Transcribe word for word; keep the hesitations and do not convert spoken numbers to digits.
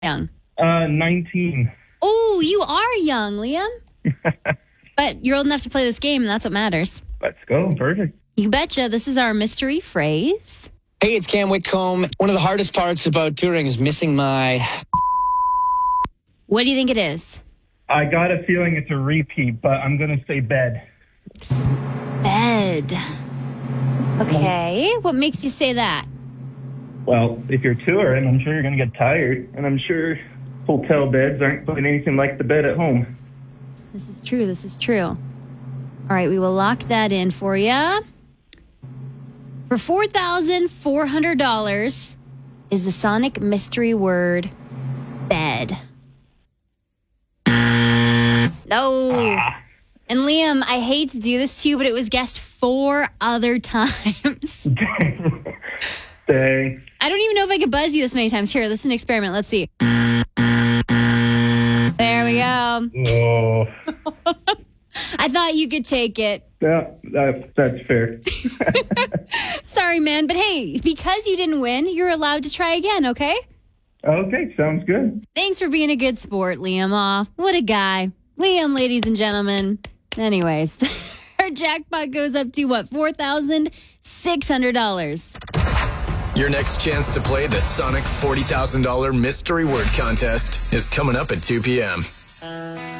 young? Uh, nineteen. Oh, you are young, Liam. But you're old enough to play this game, and that's what matters. Let's go. Perfect. You betcha. This is our mystery phrase. Hey, it's Cam Whitcomb. One of the hardest parts about touring is missing my... What do you think it is? I got a feeling it's a repeat, but I'm going to say bed. Bed. Okay. What makes you say that? Well, if you're touring, I'm sure you're going to get tired, and I'm sure hotel beds aren't quite anything like the bed at home. This is true. This is true. All right, we will lock that in for you. For four thousand four hundred dollars is the Sonic mystery word bed. No. Ah. And Liam, I hate to do this to you, but it was guessed four other times. Dang. I don't even know if I could buzz you this many times. Here, this is an experiment. Let's see. There we go. Oh. I thought you could take it. Yeah, that, that's fair. Sorry, man. But hey, because you didn't win, you're allowed to try again, okay? Okay, sounds good. Thanks for being a good sport, Liam. Aw, what a guy. Liam, ladies and gentlemen. Anyways, our jackpot goes up to, what, four thousand six hundred dollars. Your next chance to play the Sonic forty thousand dollars Mystery Word Contest is coming up at two p.m.